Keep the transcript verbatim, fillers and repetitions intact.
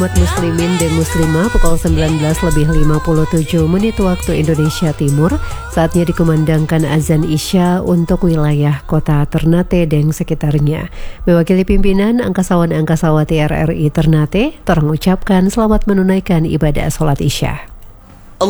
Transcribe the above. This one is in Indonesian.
Umat muslimin dan muslimah, pukul sembilan belas lebih lima puluh tujuh menit waktu Indonesia Timur. Saatnya dikumandangkan azan Isya untuk wilayah kota Ternate dan sekitarnya. Mewakili pimpinan Angkasawan Angkasawati R R I Ternate, Torang ucapkan selamat menunaikan ibadah sholat Isya.